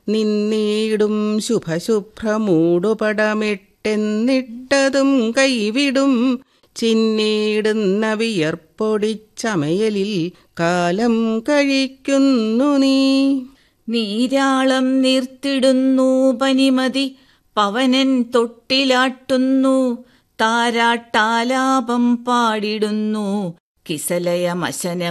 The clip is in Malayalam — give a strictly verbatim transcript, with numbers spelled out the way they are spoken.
നിന്നീടും ശുഭശുഭ്രമൂടുപടമിട്ടെന്നിട്ടതും കൈവിടും ചിന്നീടുന്ന വിയർപ്പൊടിച്ചമയലിൽ കാലം കഴിക്കുന്നു നീ. നീരാളം നീർത്തിടുന്നു പനിമതി പവനൻ തൊട്ടിലാട്ടുന്നു താരാട്ടാലാപം പാടിടുന്നു കിസലയമശനം